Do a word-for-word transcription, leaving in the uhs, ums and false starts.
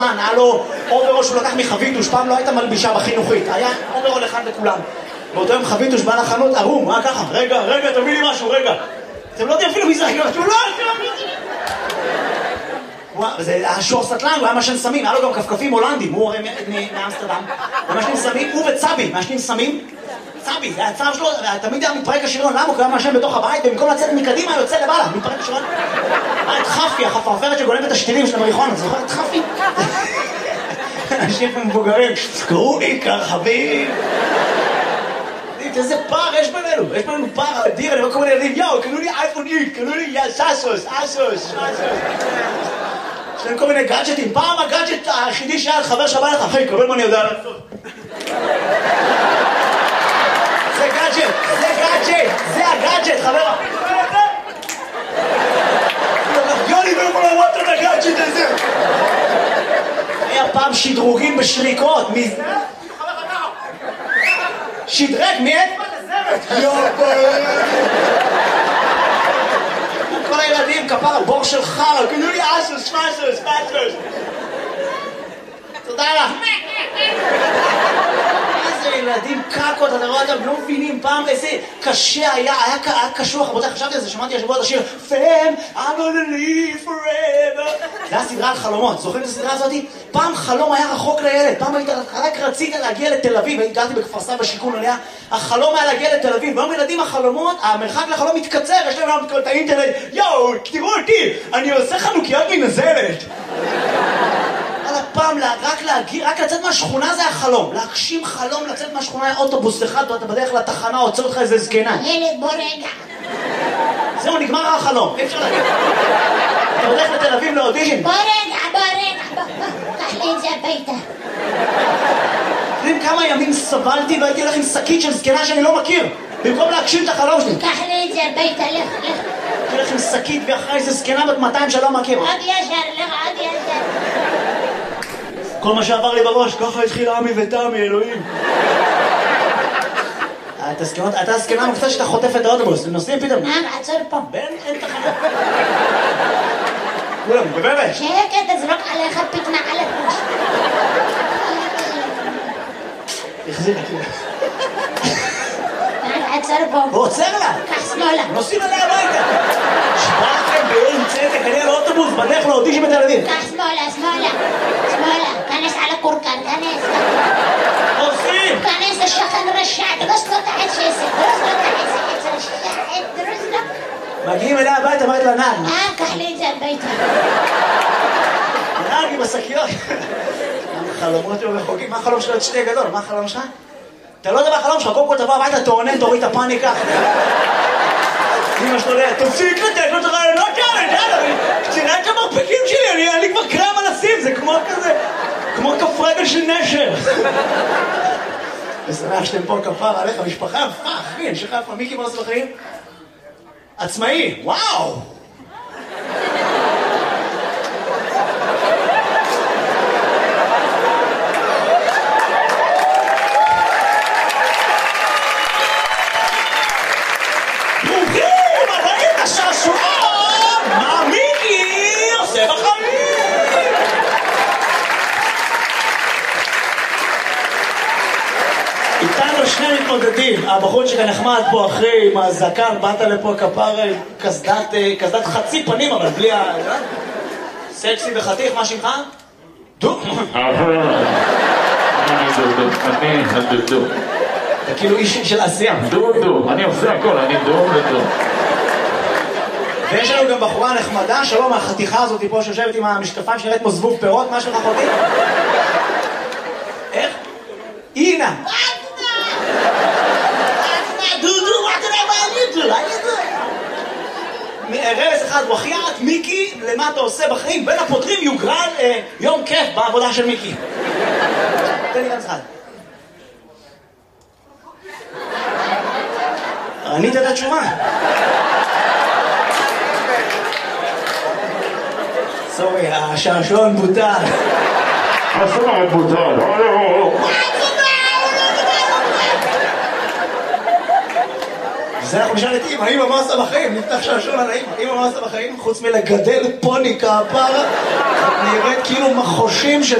היה לו אוברול שהוא לקח מחביתוש, פעם לא הייתה מלבישה בחינוכית, היה אוברול אחד לכולם. באותו יום חביתוש בא לחנות ערום, מה ככה? רגע, רגע, תביא לי משהו, רגע. אתם לא יודעים אפילו מי זה רגע, הוא לא יודע. זה היה שור סטלן, הוא היה משן סמים, היה לו גם כפכפים הולנדים, הוא הרי מאמסטרדם. הוא משנים סמים, הוא וצבי, משנים סמים. צבי, זה הצער שלו, תמיד היה מתפרק השריון, למה? הוא קיים משן בתוך הבית, במקום לצאת מקדימה, יוצא לבעלה, מתפרק השריון. היה את חפי, החפרפרת שגונבת את השתילים של המריחון, זוכר את חפי? אנשים מבוגרים, קראו לי כרחבים. איזה פער יש בינינו, יש בינינו פער אדיר, אני רואה כל מיני ילדים, יאו, קנו לי אייפון איקס, קנו לי סאסוס, אסוס, יש להם כל מיני גאדג'טים, פעם הגאדג'ט היחידי שהיה על חבר שבא לך, אחי, קבל מה אני יודע לעשות. זה גאדג'ט, זה גאדג'ט, זה הגאדג'ט, חבר. יוני לא יכול לראות את הגאדג'ט הזה. היה פעם שדרוגים בשריקות, מי... שדרג, מי את? כל הילדים, כפר הבור של חר, קנו לי אסוס, פסוס, פסוס. תודה לך. איזה ילדים קקות, אתה רואה אותם, לא מבינים פעם איזה קשה היה, היה קשוח, רבותיי, חשבתי על זה, שמעתי השבוע את השיר Fam, I'm gonna live forever. זה היה סדרה על חלומות, זוכרים את הסדרה הזאת? פעם חלום היה רחוק לילד, פעם היית, רק רצית להגיע לתל אביב, הגעתי בכפר סבא שיכון עליה, החלום היה להגיע לתל אביב, והיום ילדים החלומות, המרחק לחלום מתקצר, יש להם גם את האינטרנט, יואו, תראו אותי, אני עושה חנוכיות מנזלת. על הפעם, רק להגיע, רק לצאת מהשכונה זה החלום. להגשים חלום, לצאת מהשכונה היה אוטובוס אחד, ואתה בדרך לתחנה, עוצר אותך איזה זקנה. ילד, בוא רגע. זהו, נגמר החלום, אי אפשר להגיד. אתה בדרך לתל אביב לאודישן. בוא רגע, בוא רגע, בוא, בוא, קח לי את זה הביתה. יודעים כמה ימים סבלתי והייתי הולך עם שקית של זקנה שאני לא מכיר. במקום להגשים את החלום שלי. קח לי את זה הביתה, לך, לך. הייתי הולך עם שקית ואחרי איזה זקנה בת מאתיים שלא מכיר. עוד ישר, לך, עוד ישר. כל מה שעבר לי בראש, ככה התחיל עמי ותמי, אלוהים. אתה הסקנה מופתע שאתה חוטף את האוטובוס, הם נוסעים פתאום. מה, עצור פה. בן, אין תחנה. כולם, בבאבש. שקט, תזרוק עליך פתנה על הפוש. החזיר את זה. עצור פה. הוא עוצר לה. קח שמאלה. נוסעים עליה הביתה. שבאתם באין צדק, אני על האוטובוס, בדרך לאודישן בתל אביב. קח שמאלה, שמאלה. שמאלה. כנס על הקורקן, כנס. עושים. כנס לשכן רשע, דרוס לו את העץ שעשר. דרוס לו את העץ, העץ רשע, דרוס לו. מגיעים אליה הביתה, אמרת לה נער. אה, קח לי את זה הביתה. נער עם השקיות. החלומות שלו רחוקים. מה החלום שלו? את שתי גדול, מה החלום שלך? אתה לא יודע מה החלום שלך, קודם כל תבוא הביתה, תעונן, תוריד את הפאניקה. אמא שלו יודע, תפסיק לתת לו את הרעיונות האלה, יאללה, תראה את המרפקים שלי, אני לי כבר קרם על הסים, זה כמו כזה, כמו כף רגל של נשר. ושמח שאתם פה כפר עליך, משפחה יפה, אחי, אני שלך יפה, מיקי מה עושה בחיים? עצמאי, וואו! איתנו שני מתמודדים, הבחור שכאן נחמד פה אחרי עם הזקן, באת לפה כפר כסדת חצי פנים אבל בלי ה... סקסי וחתיך, מה שמך? דו? אני דו, אני הדו. אתה כאילו איש של עשייה. דו דו, אני עושה הכל, אני דו ודו. ויש לנו גם בחורה נחמדה, שלא מהחתיכה הזאת פה שיושבת עם המשקפיים שנראית כמו זבוב פירות, מה שלך חותי? איך? אינה! דודו, מה תראה מה אני דו? רבס אחד, וחיית, מיקי, למה אתה עושה בחיים? בין הפותרים יוגרל יום כיף בעבודה של מיקי. תן לי רבס אחד. ענית את התשובה. סורי, השעשועון בוטל. השעשועון בוטל. זה אנחנו נשאל את אמא, אמא מה עושה בחיים? נפתח שעשון על האמא, אמא מה עושה בחיים? חוץ מלגדל פוני כפרה, נראית כאילו מחושים של